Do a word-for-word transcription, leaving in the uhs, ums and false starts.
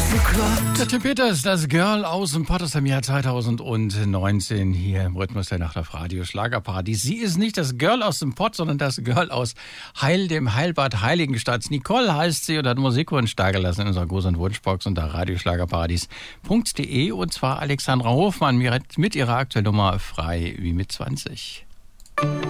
Der Tim Peters, das Girl aus dem Pott aus dem Jahr zweitausendneunzehn hier im Rhythmus der Nacht auf Radio Schlagerparadies. Sie ist nicht das Girl aus dem Pott, sondern das Girl aus Heil, dem Heilbad Heiligenstadt. Nicole heißt sie und hat Musikwunsch dargelassen in unserer großen Wunschbox unter radioschlagerparadies punkt de und zwar Alexandra Hofmann mit ihrer aktuellen Nummer Frei wie mit zwanzig.